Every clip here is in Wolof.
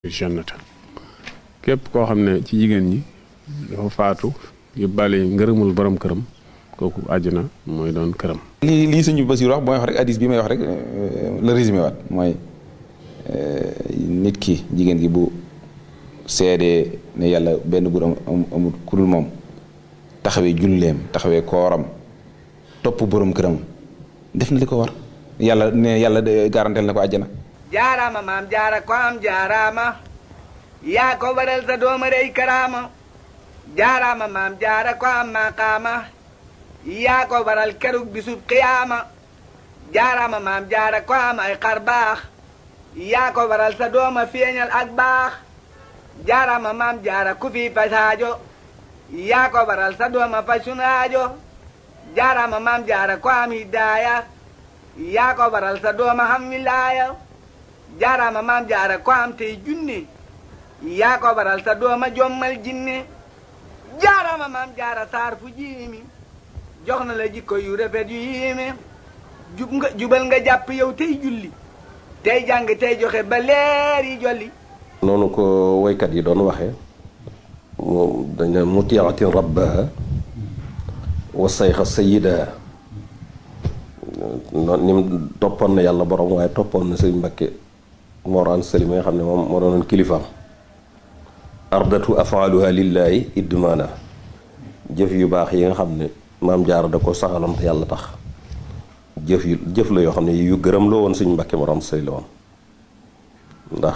jannata képp koo xam ne ci jigéen ñi dafa faatu yóbbaale ngërëmul borom këram kooku àjjana mooy doon këram. lii suñu Basiir wax mooy wax rek hadis bi may wax rek la résumé waat mooy nit ki jigéen gi bu seedee ne yàlla benn buur amul ku dul moom taxawee julleem taxawee kooram topp borom këram def na li ko war yàlla ne yàlla garanteel na ko àjjana. jaaraama maam jaara ko am jaaraama yaa ko waral sa dooma rey karaama jaaraama maam jaara ko am maqaama yaa ko waral kerug bisub qiyaama jaaraama maam jaara ko am ay xar baax yaa ko waral sa dooma feeñal ak baax jaaraama maam jaara ku fi pasaajo yaa ko waral sa dooma faj sunaajo jaaraama maam jaara ko am hidaaya yaa ko waral sa dooma xam wilaaya jaaraama maam jaara ko am tey junne yaa ko waral sa dooma jommal jinne jaaraama maam jaara saar fu jiimi jox na la jikko yu rafet yu yiime jubal nga jàpp yow tey julli tey jàng tey joxe ba leer yi jolli. noonu ko woykat yi doon waxee moom dañ ne mutiatin rabbaha wa sayxa sayidaha noonu ni mu toppoon na yàlla borom waaye toppoon na sëriñ Mbakke Mor Anta Sali mi nga xam ne moom moo doonoon kilifaam ardatu afaaluha lillahi idmaana jëf yu baax yi nga xam ne maam jaara da ko saxaloon te yàlla tax jëf la yoo xam ne yu gërëm loo woon sëriñ Mbakke Mor Anta Sali la woon ndax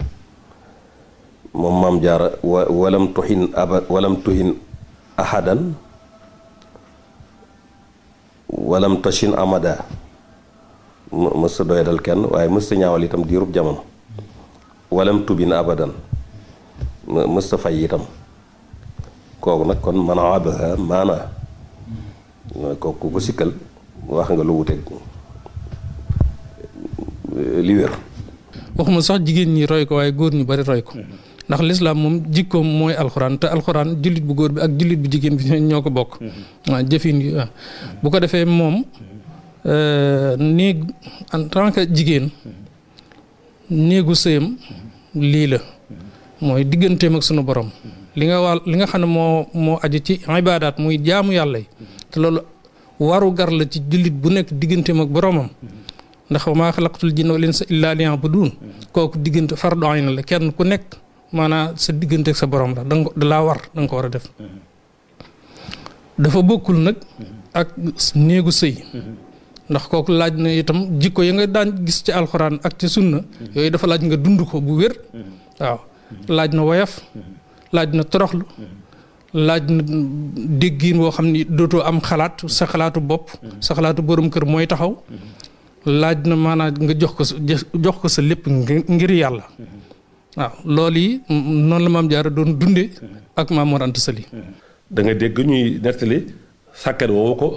moom maam jaara walam tuhin ahadan walam tashin amada mës sa doyadal kenn waaye mës sa ñaawal itam diirub jamono walam tubin abadan mës sa fay itam kooku nag kon man abaha maana kooku ko sikkal wax nga lu wuteeg li wér. waxuma sax jigéen ñi roy ko waaye góor ñu bari roy ko ndax lislaam moom jikkoom mooy alxuraan te alxuraan jullit bu góor bi ak jullit bu jigéen bi ñoo ko bokk. waaw jëfin yi bu ko defee moom néeg en tant que jigéen néegu sëyam lii la mooy digganteem ak sunu borom li nga xam ne moo aju ci ibaadaat muy jaamu yàlla yi te loolu waru gar la ci jullit bu nekk digganteem ak boromam ndax wa maa xalaqtul jinna wal insa illaa liya'buduun kooku diggante fardu ayn la kenn ku nekk maanaam sa diggante ak sa borom la da laa war da nga ko war a def dafa bokkul nag ak néegu sëy ndax kooku laaj na itam jikko ya nga daan gis ci alxuraan ak ci sunna yooyu dafa laaj nga dund ko bu wér waaw laaj na woyof laaj na toroxlu laaj na déggin woo xam ni dootoo am xalaat sa xalaatu bopp sa xalaatu borom kër mooy taxaw laaj na maanaam nga jox ko sa lépp ngir yàlla waaw loolu yi noonu la maam jaara doon dunde ak maam Mor Anta Sali da nga dégg ñuy nettali sàkket woowu ko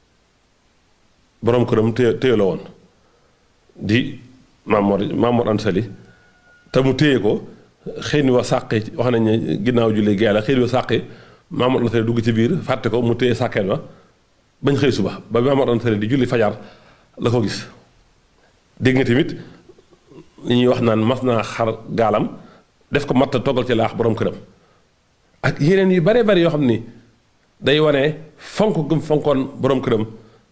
borom këram téye la woon di maam Mor Anta Sali te mu téye ko xëy ni wa sàqi wax nañ ne ginnaaw julli gee la xëy ni wa sàqi maam Mor Anta Sali dugg ci biir fàtte ko mu téye sàkket ba bañ xëy suba ba maam Mor Anta Sali di julli fajar la ko gis dégg nga tamit li ñuy wax naan mas naa xar gaalam def ko matt toggal ci laax borom këram ak yeneen yu bare bari yoo xam ni day wane fonk gi mu fonkoon borom këram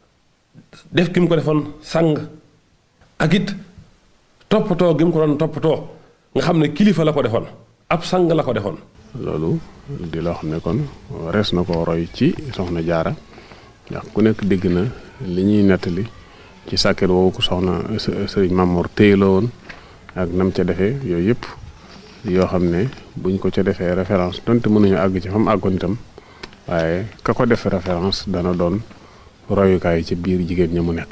def gi mu ko defoon sang ak it toppatoo gi mu ko doon toppatoo nga xam ne kilifa la ko defoon ab sang la ko defoon. loolu di loo xam ne kon res na ko roy ci soxna jaara ndax ku nekk dégg na li ñuy nettali ci sàkket woowu ko soxna sëriñ Mamoor téyeloo woon ak nam ca defee yooyu yëpp yoo xam ne buñ ko ca defee référence donte mënuñu àgg ci fa mu àggoon itam waaye ka ko def référence dana doon royukaay ci biir jigéen ña mu nekk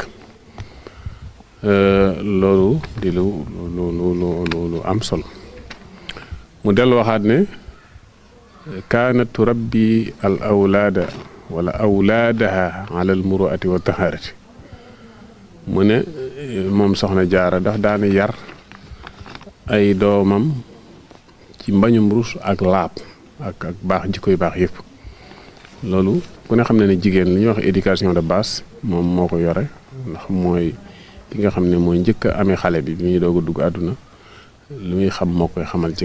loolu di lu am solo mu dellu waxaat ne kaanat turabbi al awlaada wala awlaadaha ala al muruati wa taharati mu ne moom soxna jaara daf daana yar ay doomam ci mbañum rus ak laab ak baax jikko yu baax yëpp loolu ku ne xam ne ne jigéen li ñuy wax éducation de base moom moo ko yore ndax mooy ki nga xam ne mooy njëkk a amee xale bi muy doog a dugg àdduna li muy xam moo koy xamal ci